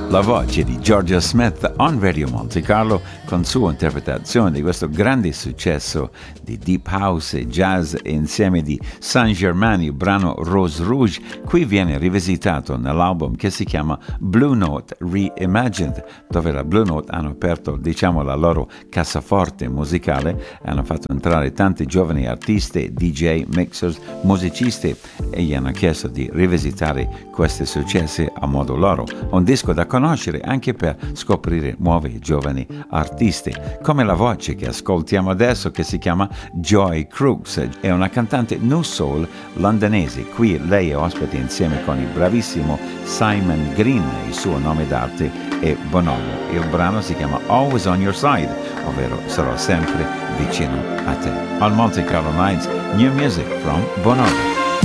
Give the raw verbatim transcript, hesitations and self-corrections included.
La voce di Georgia Smith on Radio Monte Carlo con sua interpretazione di questo grande successo di Deep House e Jazz insieme di Saint Germain, il brano Rose Rouge. Qui viene rivisitato nell'album che si chiama Blue Note Reimagined, dove la Blue Note hanno aperto, diciamo, la loro cassaforte musicale, hanno fatto entrare tanti giovani artisti, D J, mixers, musicisti e gli hanno chiesto di rivisitare questi successi a modo loro. Un disco da conoscere anche per scoprire nuovi giovani artisti, come la voce che ascoltiamo adesso che si chiama Joy Crooks, è una cantante new soul londonese. Qui lei è ospite insieme con il bravissimo Simon Green, il suo nome d'arte è Bonobo. Il brano si chiama Always on Your Side, ovvero sarò sempre vicino a te. Al Monte Carlo Nights, new music from Bonobo.